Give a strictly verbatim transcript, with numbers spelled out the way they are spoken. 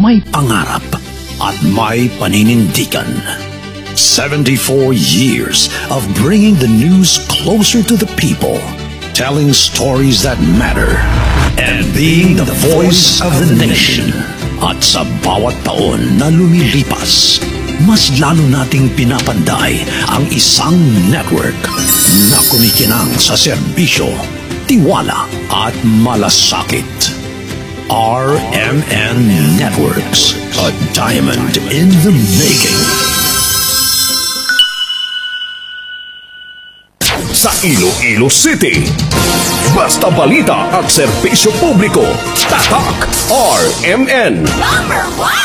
may pangarap at may paninindigan. seventy-four years of bringing the news closer to the people, telling stories that matter, and being the voice of the nation. At sa bawat taon na lumilipas, mas lalo nating pinapanday ang isang network na kumikinang sa serbisyo, tiwala at malasakit. R M N Networks, a diamond in the making. Sa Iloilo City, basta balita at serbisyo publiko, tatak R M N. Number one!